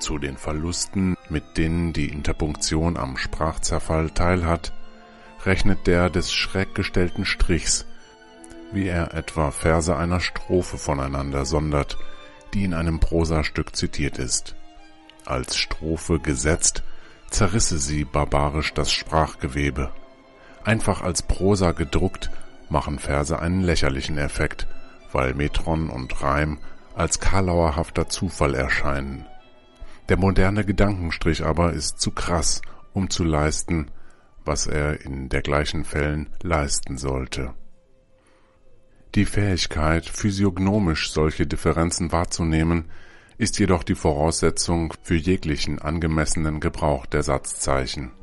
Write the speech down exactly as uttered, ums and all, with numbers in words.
Zu den Verlusten, mit denen die Interpunktion am Sprachzerfall teilhat, rechnet der des schräg gestellten Strichs, wie er etwa Verse einer Strophe voneinander sondert, die in einem Prosastück zitiert ist. Als Strophe gesetzt, zerrisse sie barbarisch das Sprachgewebe. Einfach als Prosa gedruckt, machen Verse einen lächerlichen Effekt, weil Metron und Reim als karlauerhafter Zufall erscheinen. Der moderne Gedankenstrich aber ist zu krass, um zu leisten, was er in dergleichen Fällen leisten sollte. Die Fähigkeit, physiognomisch solche Differenzen wahrzunehmen, ist jedoch die Voraussetzung für jeglichen angemessenen Gebrauch der Satzzeichen.